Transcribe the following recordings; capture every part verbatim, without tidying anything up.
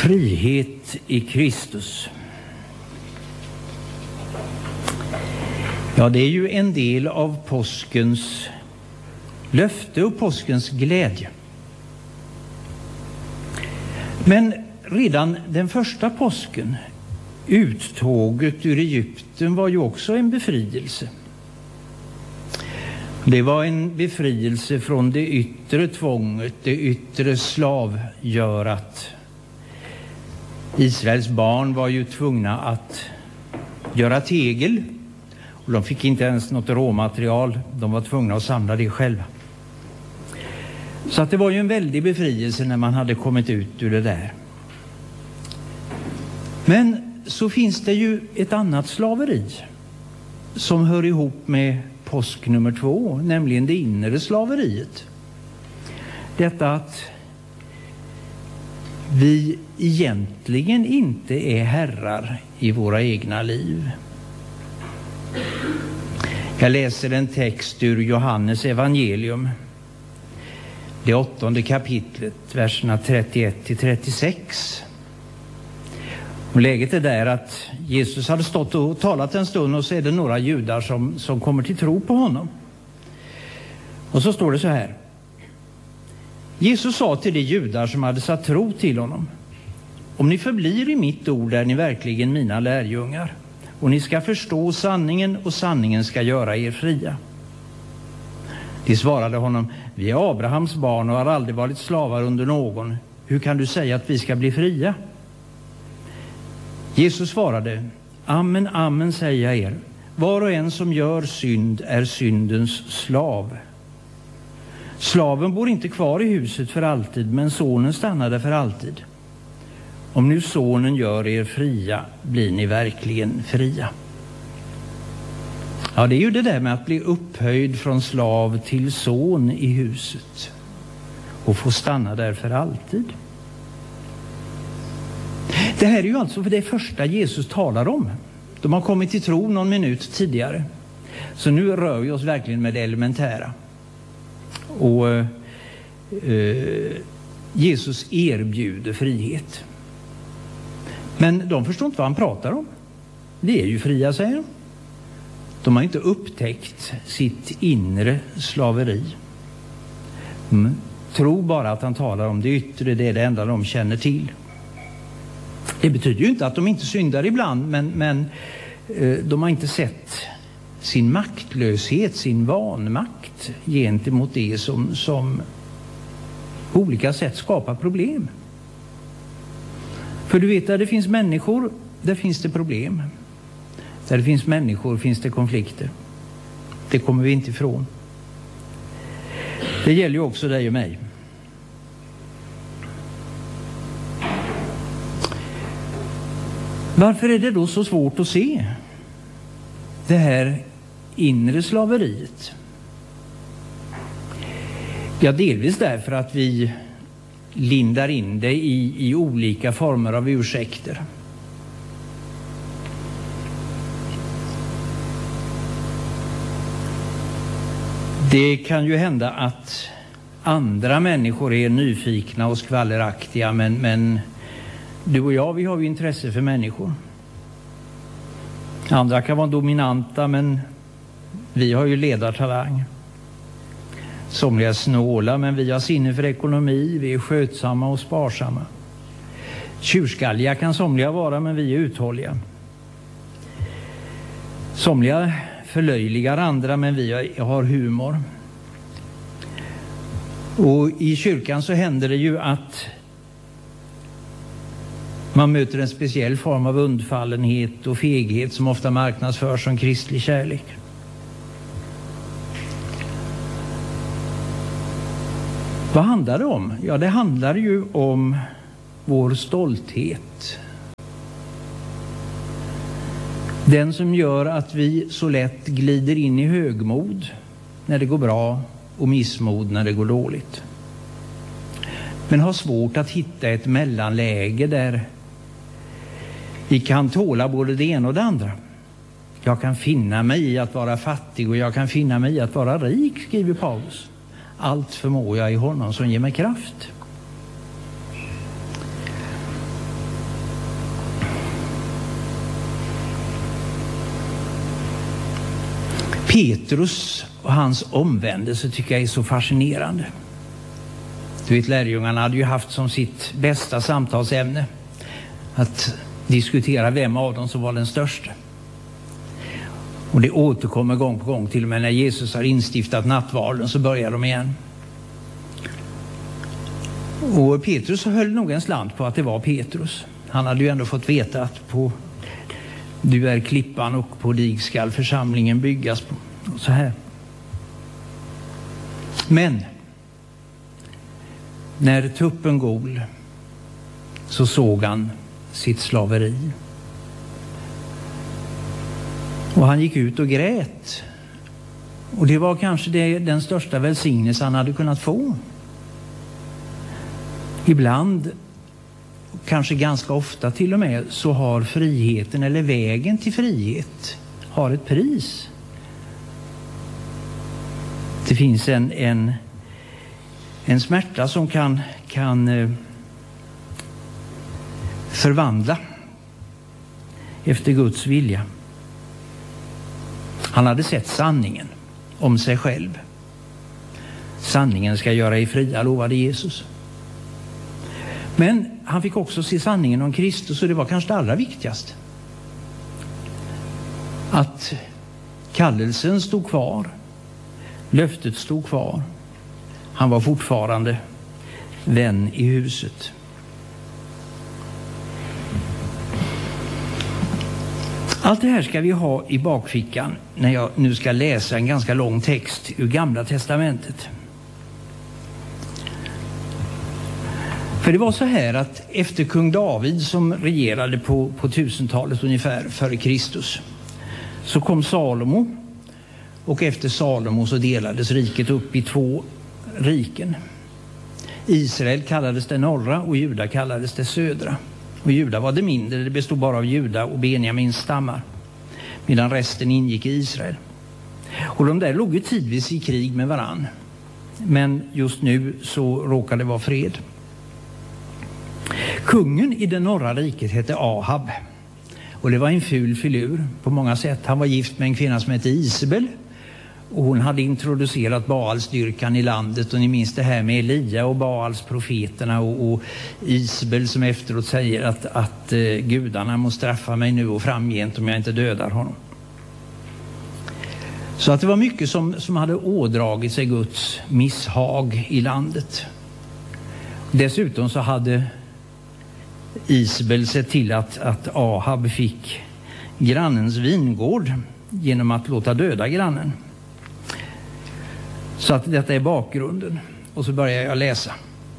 Frihet i Kristus. Ja, det är ju en del av påskens löfte och påskens glädje. Men redan den första påsken, uttåget ur Egypten, var ju också en befrielse. Det var en befrielse från det yttre tvånget, det yttre slavgörat. Israels barn var ju tvungna att göra tegel, och de fick inte ens något råmaterial. De var tvungna att samla det själva. Så att det var ju en väldig befrielse när man hade kommit ut ur det där. Men så finns det ju ett annat slaveri som hör ihop med påsk nummer två, nämligen det inre slaveriet. Detta att vi egentligen inte är herrar i våra egna liv. Jag läser en text ur Johannes evangelium, det åttonde kapitlet, verserna trettioett till trettiosex. Och läget är där att Jesus hade stått och talat en stund, och så är det några judar som, som kommer till tro på honom. Och så står det så här: Jesus sa till de judar som hade satt tro till honom: om ni förblir i mitt ord är ni verkligen mina lärjungar, och ni ska förstå sanningen, och sanningen ska göra er fria. De svarade honom: vi är Abrahams barn och har aldrig varit slavar under någon. Hur kan du säga att vi ska bli fria? Jesus svarade: amen, amen säger jag er, var och en som gör synd är syndens slav. Slaven bor inte kvar i huset för alltid, men sonen stannar där för alltid. Om nu sonen gör er fria, blir ni verkligen fria. Ja, det är ju det där med att bli upphöjd från slav till son i huset och få stanna där för alltid. Det här är ju alltså för det första Jesus talar om. De har kommit till tro någon minut tidigare. Så nu rör vi oss verkligen med det elementära. Och eh, Jesus erbjuder frihet. Men de förstår inte vad han pratar om. Det är ju fria, säger de. De har inte upptäckt sitt inre slaveri. Mm. Tro bara att han talar om det yttre, det är det enda de känner till. Det betyder ju inte att de inte syndar ibland, men, men eh, de har inte sett sin maktlöshet, sin vanmakt gentemot det som, som på olika sätt skapar problem. För du vet, där det finns människor, där finns det problem. Där det finns människor finns det konflikter. Det kommer vi inte ifrån. Det gäller ju också dig och mig. Varför är det då så svårt att se det här inre slaveriet? Ja, delvis därför att vi lindar in det i, i olika former av ursäkter. Det kan ju hända att andra människor är nyfikna och skvalleraktiga, men, men du och jag, vi har ju intresse för människor. Andra kan vara dominanta, men vi har ju ledartalang. Somliga är snåla, men vi har sinne för ekonomi. Vi är skötsamma och sparsamma. Tjurskalliga kan somliga vara, men vi är uthålliga. Somliga förlöjligar andra, men vi har humor. Och i kyrkan så händer det ju att man möter en speciell form av undfallenhet och feghet som ofta marknadsförs som kristlig kärlek. Vad handlar det om? Ja, det handlar ju om vår stolthet. Den som gör att vi så lätt glider in i högmod när det går bra och missmod när det går dåligt. Men har svårt att hitta ett mellanläge där vi kan tåla både det ena och det andra. Jag kan finna mig i att vara fattig och jag kan finna mig i att vara rik, skriver Paulus. Allt förmår jag i honom som ger mig kraft. Petrus och hans omvändelse tycker jag är så fascinerande. Du vet, lärjungarna hade ju haft som sitt bästa samtalsämne att diskutera vem av dem som var den största. Och det återkommer gång på gång, till och med när Jesus har instiftat nattvarden så börjar de igen. Och Petrus höll nog en slant på att det var Petrus. Han hade ju ändå fått veta att på du är klippan och på dig skall församlingen byggas på. Så här. Men när tuppen gol så såg han sitt slaveri. Och han gick ut och grät. Och det var kanske det, den största välsignelse han hade kunnat få. Ibland, kanske ganska ofta till och med, så har friheten eller vägen till frihet har ett pris. Det finns en, en, en smärta som kan, kan eh, förvandla efter Guds vilja. Han hade sett sanningen om sig själv. Sanningen ska göra er fria, lovade Jesus. Men han fick också se sanningen om Kristus, och det var kanske det allra viktigaste. Att kallelsen stod kvar, löftet stod kvar. Han var fortfarande vän i huset. Allt det här ska vi ha i bakfickan när jag nu ska läsa en ganska lång text ur Gamla testamentet. För det var så här att efter kung David, som regerade på, på tusentalet ungefär före Kristus, så kom Salomo, och efter Salomo så delades riket upp i två riken. Israel kallades det norra och Juda kallades det södra. Och Juda var det mindre, det bestod bara av Juda och Benjamins stammar, medan resten ingick i Israel. Och de där låg ju tidvis i krig med varann. Men just nu så råkade det vara fred. Kungen i det norra riket hette Ahab. Och det var en ful filur på många sätt. Han var gift med en kvinna som hette Isabel. Och hon hade introducerat Baalsdyrkan i landet. Och ni minns det här med Elia och Baals profeterna. Och, och Isabel som efteråt säger att, att uh, gudarna måste straffa mig nu och framgent om jag inte dödar honom. Så att det var mycket som, som hade ådragit sig Guds misshag i landet. Dessutom så hade Isabel sett till att, att Ahab fick grannens vingård genom att låta döda grannen. Så att detta är bakgrunden. Och så börjar jag läsa.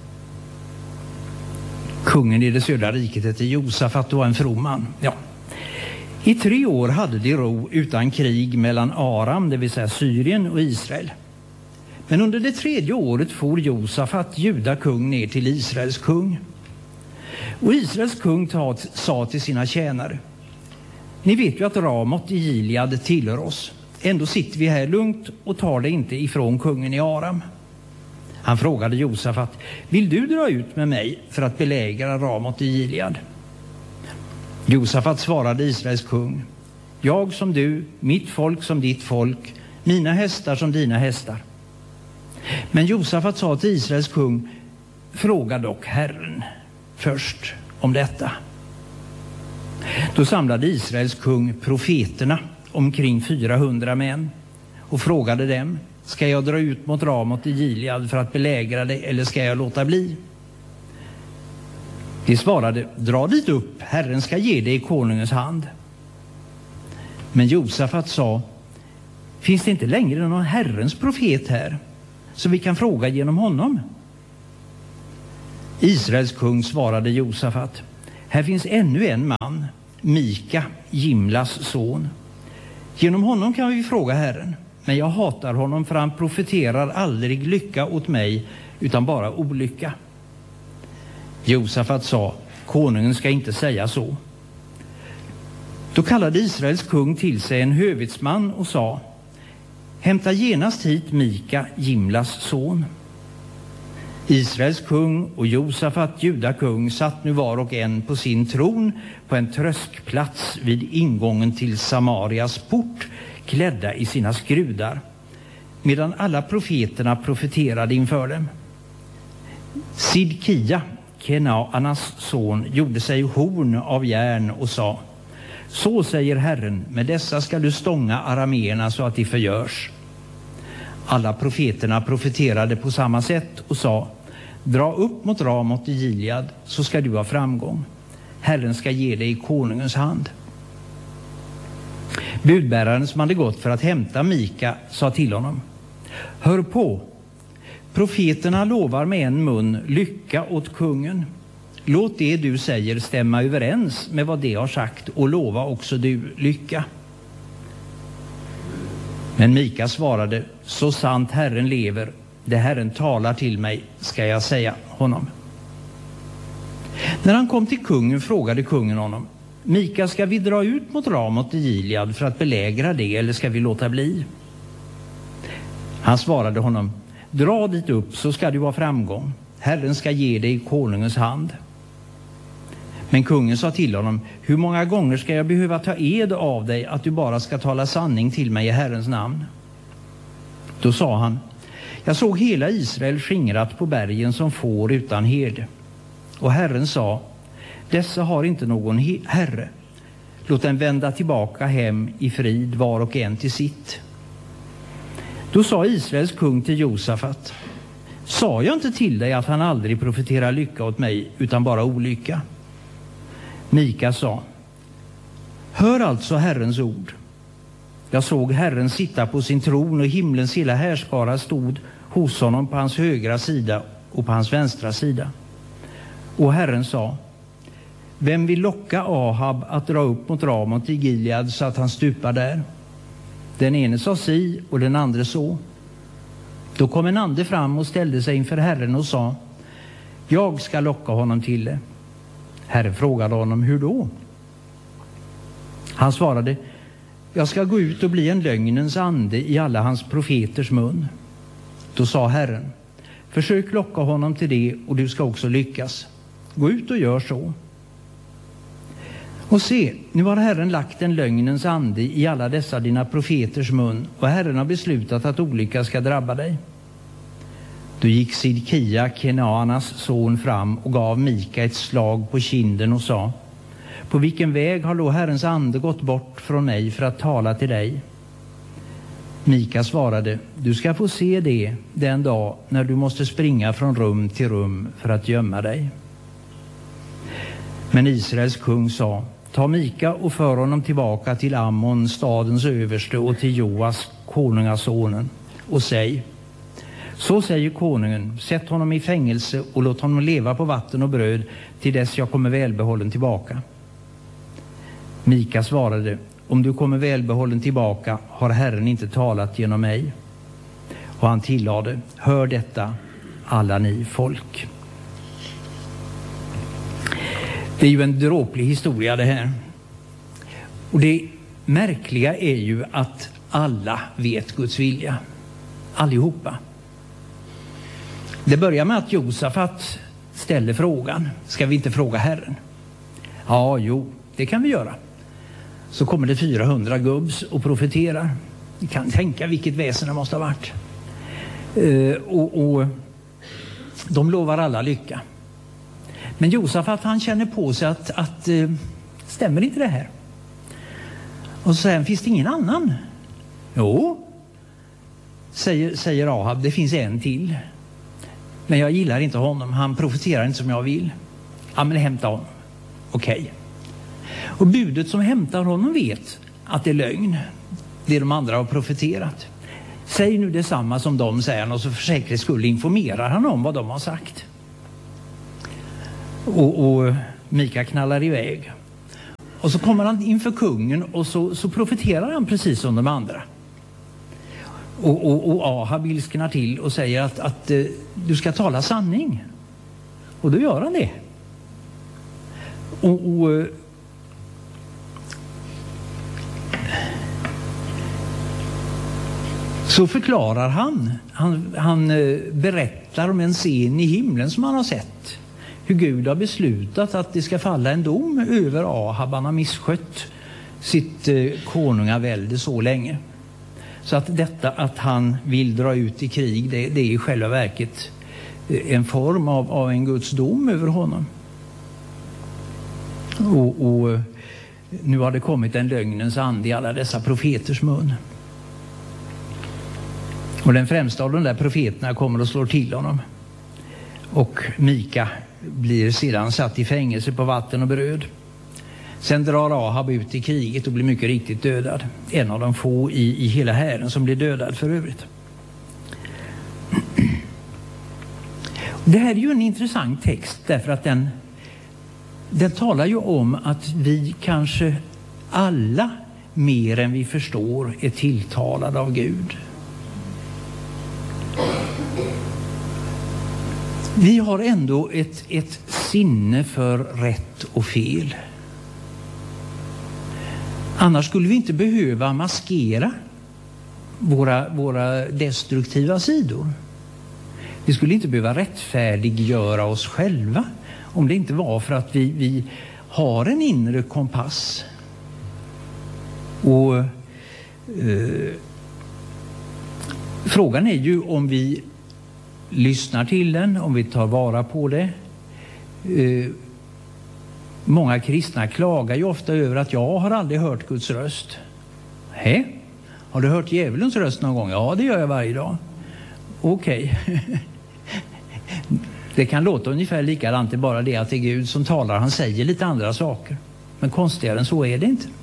Kungen i det södra riket hette Josafat och var en from man. Ja. I tre år hade de ro utan krig mellan Aram, det vill säga Syrien, och Israel. Men under det tredje året for Josafat, Juda kung, ner till Israels kung. Och Israels kung sa till sina tjänare: ni vet ju att Ramot i Gilead tillhör oss. Ändå sitter vi här lugnt och tar det inte ifrån kungen i Aram. Han frågade Josafat: vill du dra ut med mig för att belägra Ramot i Gilead? Josafat svarade Israels kung: jag som du, mitt folk som ditt folk, mina hästar som dina hästar. Men Josafat sa till Israels kung: fråga dock Herren först om detta. Då samlade Israels kung profeterna, omkring fyrahundra män, och frågade dem: ska jag dra ut mot Ramot i Gilead för att belägra det, eller ska jag låta bli? De svarade: dra dit upp, Herren ska ge det i konungens hand. Men Josafat sa: finns det inte längre någon Herrens profet här, så vi kan fråga genom honom? Israels kung svarade Josafat: här finns ännu en man, Mika, Jimlas son. Genom honom kan vi fråga Herren, men jag hatar honom, för han profeterar aldrig lycka åt mig, utan bara olycka. Josafat sa: konungen ska inte säga så. Då kallade Israels kung till sig en hövitsman och sa: hämta genast hit Mika, Jimlas son. Israels kung och Josafat, Juda kung, satt nu var och en på sin tron på en tröskplats vid ingången till Samarias port klädda i sina skrudar, medan alla profeterna profeterade inför dem. Sidkia, Kenaanas son, gjorde sig horn av järn och sa: så säger Herren, med dessa ska du stånga arameerna så att de förgörs. Alla profeterna profeterade på samma sätt och sa: dra upp mot Ramot i Gilead, så ska du ha framgång. Herren ska ge dig i konungens hand. Budbäraren som hade gått för att hämta Mika sa till honom: hör på, profeterna lovar med en mun lycka åt kungen. Låt det du säger stämma överens med vad de har sagt, och lova också du lycka. Men Mika svarade: så sant Herren lever, det Herren talar till mig, ska jag säga honom. När han kom till kungen frågade kungen honom: Mika, ska vi dra ut mot Ramot i Gilead för att belägra det, eller ska vi låta bli? Han svarade honom: dra dit upp, så ska du ha framgång. Herren ska ge dig i konungens hand. Men kungen sa till honom: hur många gånger ska jag behöva ta ed av dig att du bara ska tala sanning till mig i Herrens namn? Då sa han: jag såg hela Israel skingrat på bergen som får utan herde. Och Herren sa: dessa har inte någon herre. Låt dem vända tillbaka hem i frid, var och en till sitt. Då sa Israels kung till Josafat: sa jag inte till dig att han aldrig profeterar lycka åt mig, utan bara olycka? Mika sa: hör alltså Herrens ord. Jag såg Herren sitta på sin tron, och himlens hela härskara stod hos honom på hans högra sida och på hans vänstra sida. Och Herren sa: vem vill locka Ahab att dra upp mot Ramot i Gilead så att han stupar där? Den ene sa si och den andra så. Då kom en ande fram och ställde sig inför Herren och sa: jag ska locka honom till det. Herren frågade honom: hur då? Han svarade: jag ska gå ut och bli en lögnens ande i alla hans profeters mun. Då sa Herren: försök locka honom till det, och du ska också lyckas. Gå ut och gör så. Och se, nu har Herren lagt en lögnens ande i alla dessa dina profeters mun, och Herren har beslutat att olycka ska drabba dig. Då gick Sidkia, Kenaanas son, fram och gav Mika ett slag på kinden och sa: på vilken väg har då Herrens ande gått bort från mig för att tala till dig? Mika svarade: du ska få se det den dag när du måste springa från rum till rum för att gömma dig. Men Israels kung sa: ta Mika och för honom tillbaka till Ammon, stadens överste, och till Joas, konungasonen, och säg: så säger konungen, sätt honom i fängelse och låt honom leva på vatten och bröd till dess jag kommer välbehållen tillbaka. Mika svarade: om du kommer välbehållen tillbaka har Herren inte talat genom mig. Och han tillade: hör detta, alla ni folk. Det är ju en dråplig historia det här. Och det märkliga är ju att alla vet Guds vilja. Allihopa. Det börjar med att Josafat ställer frågan: ska vi inte fråga Herren? Ja, jo, det kan vi göra. Så kommer det fyrahundra gubbs och profeterar. Ni kan tänka vilket väsen det måste ha varit. Uh, och, och de lovar alla lycka. Men Josafat, han känner på sig att, att uh, stämmer inte det här? Och så säger: finns det ingen annan? Jo, säger, säger Ahab, det finns en till. Men jag gillar inte honom, han profeterar inte som jag vill. Ja, men hämta honom. Okej. Okay. Och budet som hämtar honom vet att det är lögn, det de andra har profeterat. Säg nu detsamma som de säger, och så för säkerhets skull informerar han om vad de har sagt. Och, och Mika knallar iväg. Och så kommer han inför kungen och så, så profeterar han precis som de andra. Och, och, och Ahab ilsknar till och säger att, att uh, du ska tala sanning. Och då gör han det. Och, och uh, så förklarar han, han, han uh, berättar om en scen i himlen som han har sett. Hur Gud har beslutat att det ska falla en dom över Ahab. Han har misskött sitt uh, konungavälde så länge. Så att detta att han vill dra ut i krig, det, det är i själva verket en form av, av en Guds dom över honom. Och, och nu har det kommit en lögnens ande i alla dessa profeters mun. Och den främsta av de där profeterna kommer att slå till honom. Och Mika blir sedan satt i fängelse på vatten och bröd. Sen drar Ahab ut i kriget och blir mycket riktigt dödad. En av de få i, i hela hären som blir dödad för övrigt. Det här är ju en intressant text därför att den, den talar ju om att vi kanske alla mer än vi förstår är tilltalade av Gud. Vi har ändå ett, ett sinne för rätt och fel. Annars skulle vi inte behöva maskera våra, våra destruktiva sidor. Vi skulle inte behöva rättfärdiggöra oss själva om det inte var för att vi, vi har en inre kompass. Och eh, frågan är ju om vi lyssnar till den, om vi tar vara på det. Eh, många kristna klagar ju ofta över att jag har aldrig hört Guds röst. Hä? Har du hört djävulens röst någon gång? Ja, det gör jag varje dag. Okej. Okay. Det kan låta ungefär likadant, det är bara det att det är Gud som talar. Han säger lite andra saker. Men konstigare än så är det inte.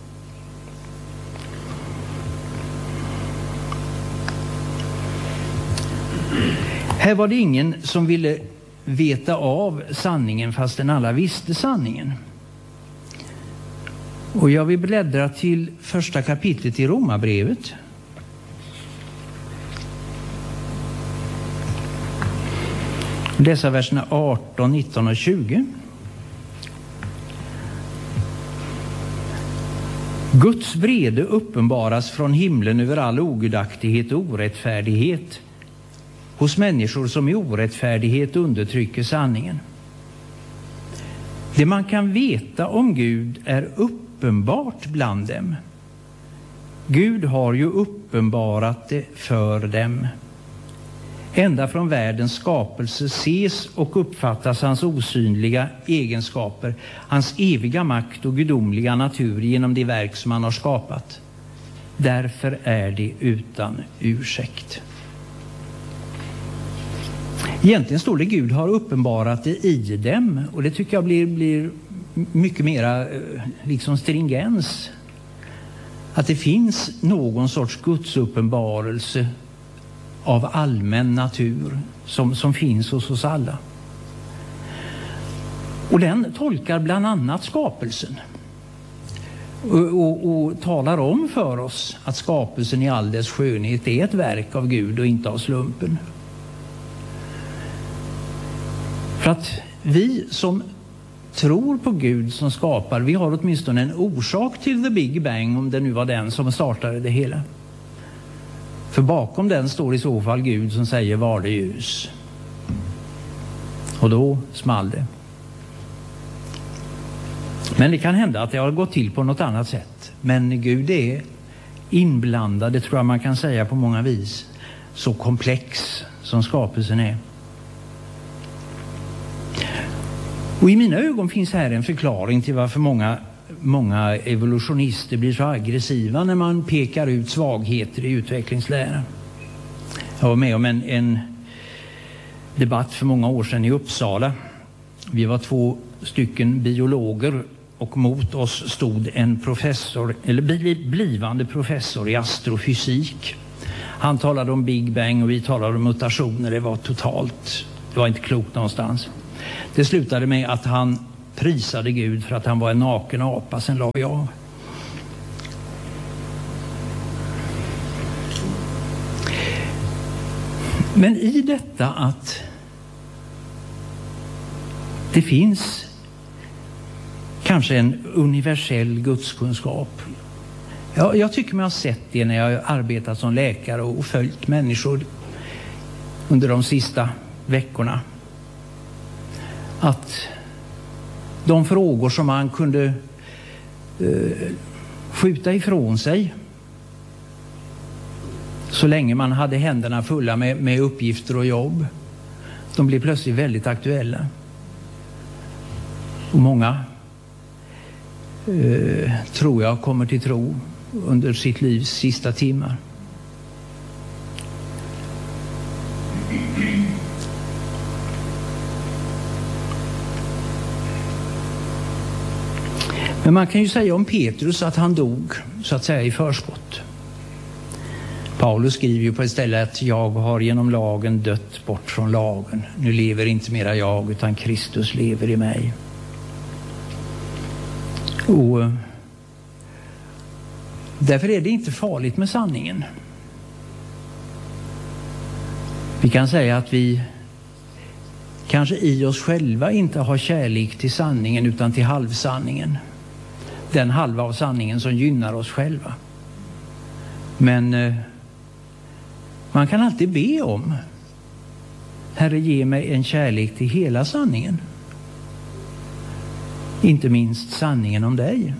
Här var det ingen som ville veta av sanningen fastän alla visste sanningen. Och jag vill bläddra till första kapitlet i Romarbrevet. Dessa verserna arton, nitton och tjugo. Guds vrede uppenbaras från himlen över all ogudaktighet och orättfärdighet hos människor som i orättfärdighet undertrycker sanningen. Det man kan veta om Gud är uppenbart bland dem. Gud har ju uppenbarat det för dem. Ända från världens skapelse ses och uppfattas hans osynliga egenskaper, hans eviga makt och gudomliga natur genom det verk som han har skapat. Därför är det utan ursäkt. Egentligen står det Gud har uppenbarat det i dem, och det tycker jag blir, blir mycket mera liksom stringens. Att det finns någon sorts Guds uppenbarelse av allmän natur som, som finns hos oss alla. Och den tolkar bland annat skapelsen. Och, och, och talar om för oss att skapelsen i all dess skönhet är ett verk av Gud och inte av slumpen. För att vi som tror på Gud som skapar, vi har åtminstone en orsak till the Big Bang, om det nu var den som startade det hela. För bakom den står i så fall Gud som säger var det ljus. Och då small det. Men det kan hända att det har gått till på något annat sätt. Men Gud är inblandad, det tror jag man kan säga på många vis. Så komplex som skapelsen är. Och i mina ögon finns här en förklaring till varför många, många evolutionister blir så aggressiva när man pekar ut svagheter i utvecklingsläran. Jag var med om en, en debatt för många år sedan i Uppsala. Vi var två stycken biologer och mot oss stod en professor, eller blivande professor i astrofysik. Han talade om Big Bang och vi talade om mutationer. Det var totalt, det var inte klokt någonstans. Det slutade med att han prisade Gud för att han var en naken apa, sen la jag av. Men i detta att det finns kanske en universell gudskunskap. Jag, jag tycker mig ha sett det när jag har arbetat som läkare och följt människor under de sista veckorna. Att de frågor som man kunde eh, skjuta ifrån sig Så länge man hade händerna fulla med, med uppgifter och jobb. De blev plötsligt väldigt aktuella. Och många eh, tror jag kommer till tro under sitt livs sista timmar. Men man kan ju säga om Petrus att han dog så att säga i förskott. Paulus skriver ju på ett ställe att jag har genom lagen dött bort från lagen. Nu lever inte mera jag utan Kristus lever i mig. Och därför är det inte farligt med sanningen. Vi kan säga att vi kanske i oss själva inte har kärlek till sanningen utan till halvsanningen. Den halva av sanningen som gynnar oss själva. Men eh, man kan alltid be om: Herre, ge mig en kärlek till hela sanningen. Inte minst sanningen om dig.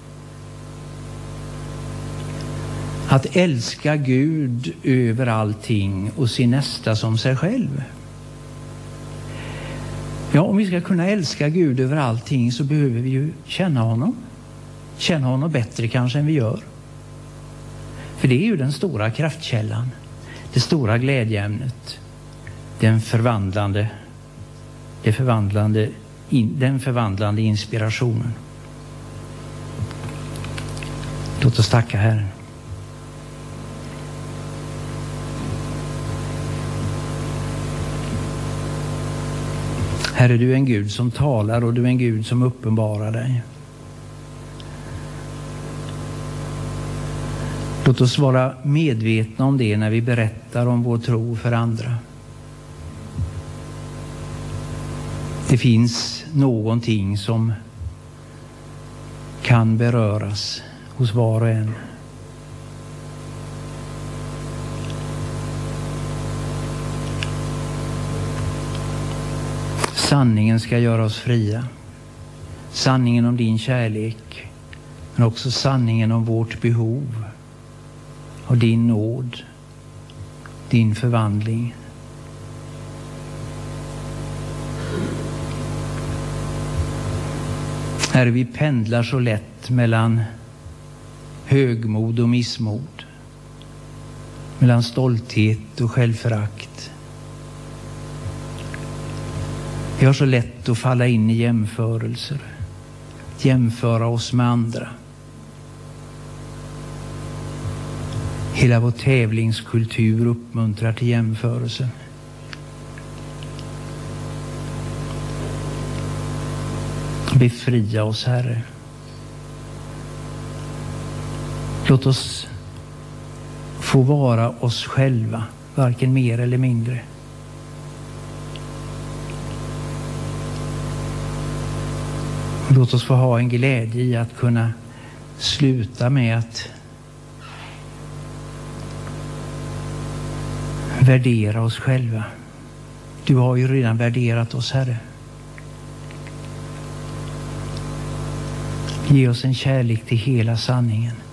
Att älska Gud över allting och sin nästa som sig själv. Ja, om vi ska kunna älska Gud över allting så behöver vi ju känna honom. Känna honom bättre kanske än vi gör. För det är ju den stora kraftkällan. Det stora glädjeämnet. Den förvandlande, det förvandlande, in, den förvandlande inspirationen. Låt oss tacka Herren. Herre, du är en Gud som talar och du är en Gud som uppenbarar dig. Låt oss vara medvetna om det när vi berättar om vår tro för andra. Det finns någonting som kan beröras hos var och en. Sanningen ska göra oss fria. Sanningen om din kärlek, men också sanningen om vårt behov av din nåd, din förvandling. Herre, vi pendlar så lätt mellan högmod och missmod, mellan stolthet och självförakt. Vi har så lätt att falla in i jämförelser, jämföra oss med andra. Hela vår tävlingskultur uppmuntrar till jämförelse. Befria oss, Herre. Låt oss få vara oss själva, varken mer eller mindre. Låt oss få ha en glädje i att kunna sluta med att värdera oss själva. Du har ju redan värderat oss, Herre. Ge oss en kärlek till hela sanningen.